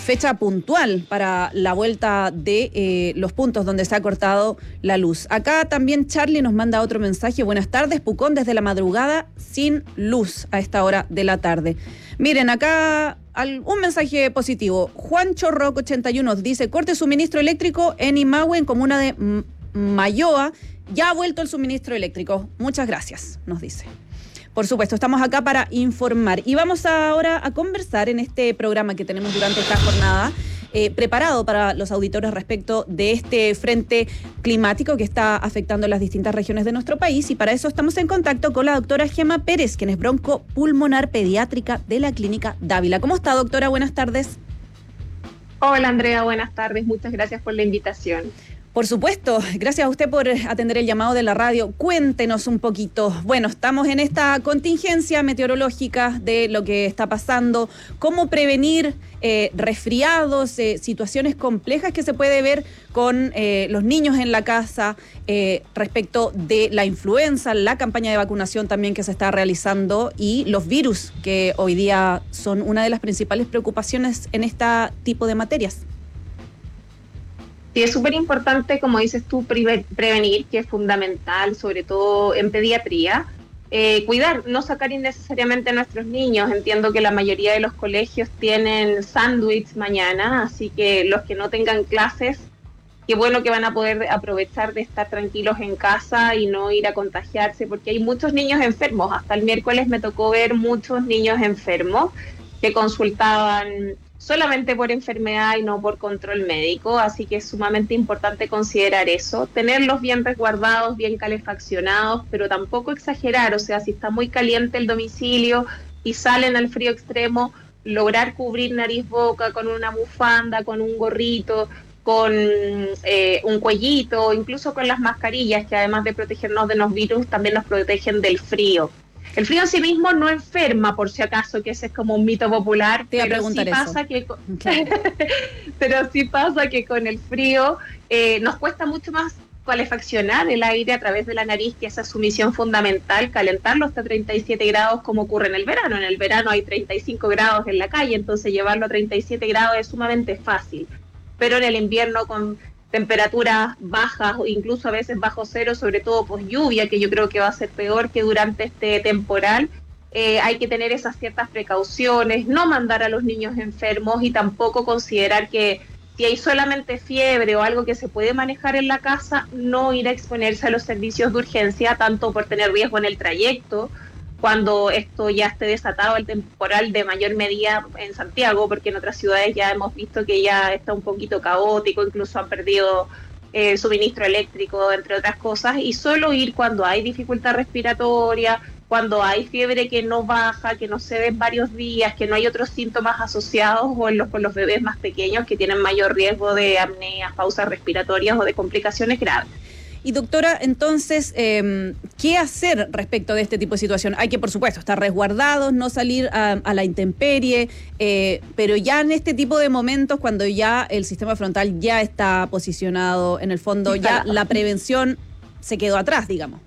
fecha puntual para la vuelta de los puntos donde se ha cortado la luz. Acá también Charlie nos manda otro mensaje. Buenas tardes, Pucón desde la madrugada sin luz a esta hora de la tarde. Miren, acá un mensaje positivo. Juancho Rock 81 dice, corte suministro eléctrico en Imahue, en comuna de Mayoa. Ya ha vuelto el suministro eléctrico. Muchas gracias, nos dice. Por supuesto, estamos acá para informar. Y vamos ahora a conversar en este programa que tenemos durante esta jornada, preparado para los auditores respecto de este frente climático que está afectando las distintas regiones de nuestro país. Y para eso estamos en contacto con la doctora Gema Pérez, quien es broncopulmonar pediátrica de la Clínica Dávila. ¿Cómo está, doctora? Buenas tardes. Hola, Andrea. Buenas tardes. Muchas gracias por la invitación. Por supuesto, gracias a usted por atender el llamado de la radio. Cuéntenos un poquito. Bueno, estamos en esta contingencia meteorológica de lo que está pasando. ¿Cómo prevenir resfriados, situaciones complejas que se puede ver con los niños en la casa respecto de la influenza, la campaña de vacunación también que se está realizando y los virus que hoy día son una de las principales preocupaciones en este tipo de materias? Sí, es súper importante, como dices tú, prevenir, que es fundamental, sobre todo en pediatría. Cuidar, no sacar innecesariamente a nuestros niños. Entiendo que la mayoría de los colegios tienen sándwich mañana, así que los que no tengan clases, qué bueno que van a poder aprovechar de estar tranquilos en casa y no ir a contagiarse, porque hay muchos niños enfermos. Hasta el miércoles me tocó ver muchos niños enfermos que consultaban solamente por enfermedad y no por control médico, así que es sumamente importante considerar eso, tenerlos bien resguardados, bien calefaccionados, pero tampoco exagerar, o sea, si está muy caliente el domicilio y salen al frío extremo, lograr cubrir nariz-boca con una bufanda, con un gorrito, con un cuellito, incluso con las mascarillas, que además de protegernos de los virus, también nos protegen del frío. El frío en sí mismo no enferma, por si acaso, que ese es como un mito popular, pero sí pasa que pero sí pasa que con el frío nos cuesta mucho más calefaccionar el aire a través de la nariz, que esa es su misión fundamental, calentarlo hasta 37 grados como ocurre en el verano. En el verano hay 35 grados en la calle, entonces llevarlo a 37 grados es sumamente fácil, pero en el invierno con temperaturas bajas o incluso a veces bajo cero, sobre todo post lluvia, que yo creo que va a ser peor que durante este temporal, hay que tener esas ciertas precauciones, no mandar a los niños enfermos y tampoco considerar que si hay solamente fiebre o algo que se puede manejar en la casa, no ir a exponerse a los servicios de urgencia, tanto por tener riesgo en el trayecto, cuando esto ya esté desatado el temporal de mayor medida en Santiago, porque en otras ciudades ya hemos visto que ya está un poquito caótico, incluso han perdido suministro eléctrico, entre otras cosas, y solo ir cuando hay dificultad respiratoria, cuando hay fiebre que no baja, que no se ve en varios días, que no hay otros síntomas asociados, o con los bebés más pequeños que tienen mayor riesgo de apnea, pausas respiratorias o de complicaciones graves. Y doctora, entonces, ¿qué hacer respecto de este tipo de situación? Hay que, por supuesto, estar resguardados, no salir a la intemperie, pero ya en este tipo de momentos, cuando ya el sistema frontal ya está posicionado, en el fondo ya la prevención se quedó atrás, digamos.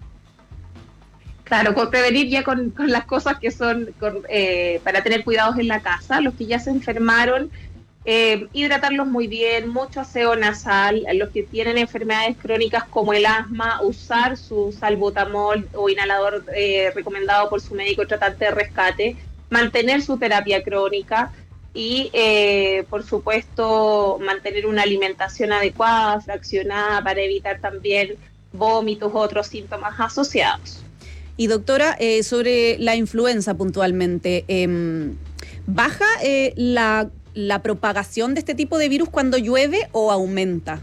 Claro, con prevenir ya con las cosas que son para tener cuidados en la casa, los que ya se enfermaron, hidratarlos muy bien, mucho aseo nasal, los que tienen enfermedades crónicas como el asma, usar su salbutamol o inhalador recomendado por su médico tratante de rescate, mantener su terapia crónica y, por supuesto, mantener una alimentación adecuada, fraccionada, para evitar también vómitos u otros síntomas asociados. Y doctora, sobre la influenza puntualmente, ¿baja la propagación de este tipo de virus cuando llueve o aumenta?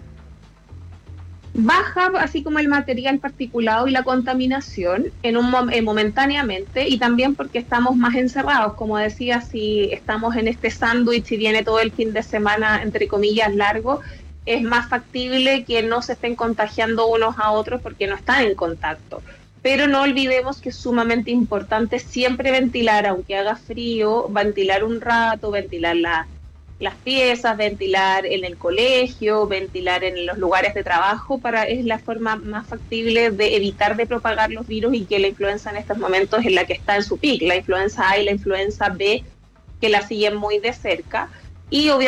Baja, así como el material particulado y la contaminación momentáneamente, y también porque estamos más encerrados. Como decía, si estamos en este sándwich y viene todo el fin de semana, entre comillas, largo, es más factible que no se estén contagiando unos a otros porque no están en contacto. Pero no olvidemos que es sumamente importante siempre ventilar, aunque haga frío, ventilar un rato, ventilar las piezas, ventilar en el colegio, ventilar en los lugares de trabajo, es la forma más factible de evitar de propagar los virus, y que la influenza en estos momentos es la que está en su pic, la influenza A y la influenza B, que la siguen muy de cerca, y obviamente